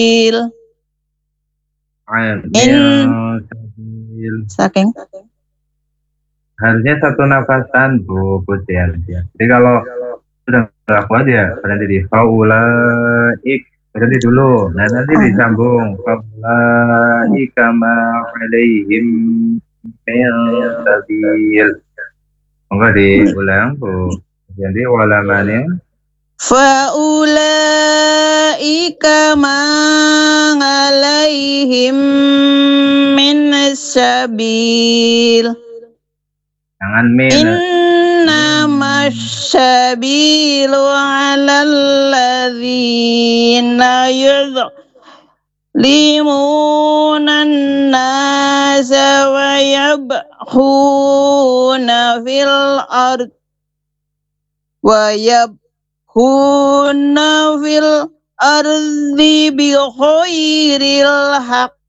In saking harusnya satu nafasan Bu Putri. Jadi kalau sudah kuat ya berhenti di faulaik, berhenti dulu. Nah nanti disambung faulaika ma alaihim min sabil. Enggak diulang Bu. Jadi walamanya faulaika ma alaihim min sabil. Jangan min. Innama sabilu ala alladzina yuzlimuna an-nasa wa yabkhuna fil ard wa yabkhuna fil ardi bi khairil haqq